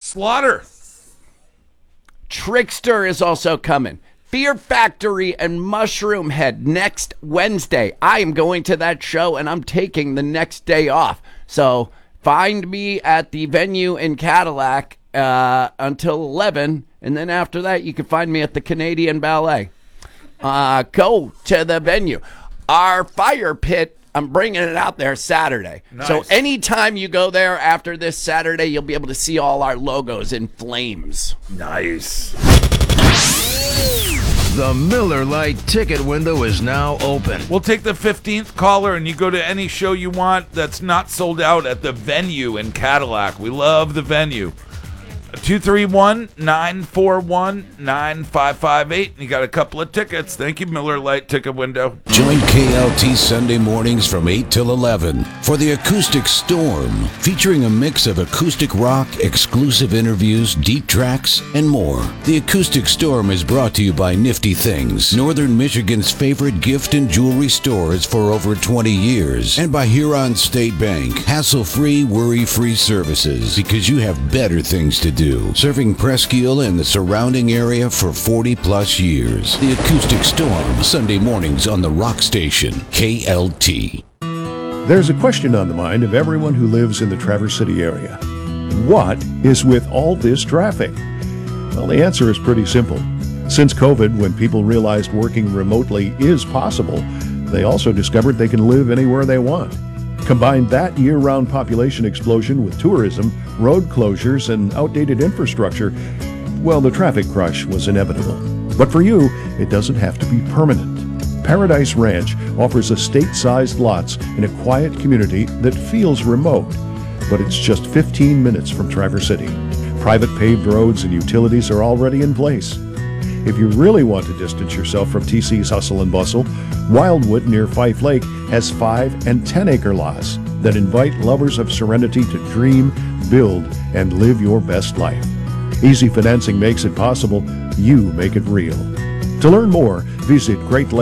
Slaughter. Trickster is also coming. Fear Factory and Mushroom Head next Wednesday. I am going to that show, and I'm taking the next day off. So find me at the venue in Cadillac until 11, and then after that, you can find me at the Canadian Ballet. Go to the venue. Our fire pit, I'm bringing it out there Saturday. Nice. So anytime you go there after this Saturday, you'll be able to see all our logos in flames. Nice. The Miller Lite ticket window is now open. We'll take the 15th caller, and you go to any show you want that's not sold out at the venue in Cadillac. We love the venue. 231-941-9558. You got a couple of tickets. Thank you, Miller Lite ticket window. Join KLT Sunday mornings from 8 till 11 for the Acoustic Storm, featuring a mix of acoustic rock, exclusive interviews, deep tracks, and more. The Acoustic Storm is brought to you by Nifty Things, Northern Michigan's favorite gift and jewelry stores for over 20 years, and by Huron State Bank, hassle-free, worry-free services, because you have better things to do. Serving Presque Isle and the surrounding area for 40-plus years. The Acoustic Storm, Sunday mornings on the Rock Station, KLT. There's a question on the mind of everyone who lives in the Traverse City area. What is with all this traffic? Well, the answer is pretty simple. Since COVID, when people realized working remotely is possible, they also discovered they can live anywhere they want. Combine that year-round population explosion with tourism, road closures, and outdated infrastructure, well, the traffic crush was inevitable. But for you, it doesn't have to be permanent. Paradise Ranch offers estate-sized lots in a quiet community that feels remote, but it's just 15 minutes from Traverse City. Private paved roads and utilities are already in place. If you really want to distance yourself from TC's hustle and bustle, Wildwood near Fife Lake has 5 and 10-acre lots that invite lovers of serenity to dream, build, and live your best life. Easy financing makes it possible. You make it real. To learn more, visit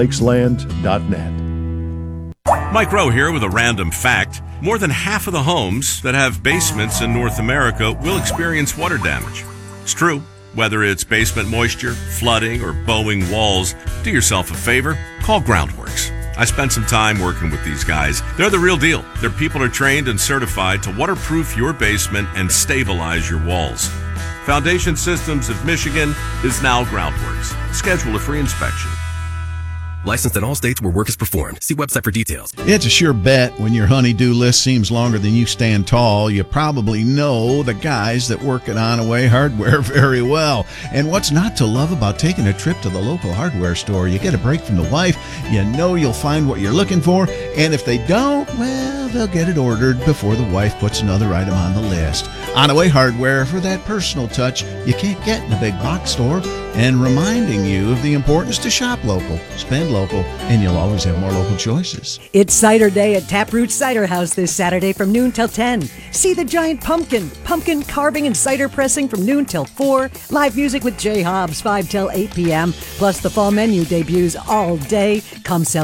GreatLakesLand.net. Mike Rowe here with a random fact. More than half of the homes that have basements in North America will experience water damage. It's true. Whether it's basement moisture, flooding, or bowing walls, do yourself a favor, call Groundworks. I spent some time working with these guys. They're the real deal. Their people are trained and certified to waterproof your basement and stabilize your walls. Foundation Systems of Michigan is now Groundworks. Schedule a free inspection. Licensed in all states where work is performed. See website for details. It's a sure bet when your honey-do list seems longer than you stand tall. You probably know the guys that work at On-A-Way Hardware very well. And what's not to love about taking a trip to the local hardware store? You get a break from the wife. You know you'll find what you're looking for. And if they don't, well, they'll get it ordered before the wife puts another item on the list. On-A-Way Hardware for that personal touch you can't get in a big box store. And reminding you of the importance to shop local, spend local, and you'll always have more local choices. It's Cider Day at Taproot Cider House this Saturday from noon till 10. See the giant pumpkin carving and cider pressing from noon till 4. Live music with Jay Hobbs 5 till 8 p.m. Plus the fall menu debuts all day. Come celebrate.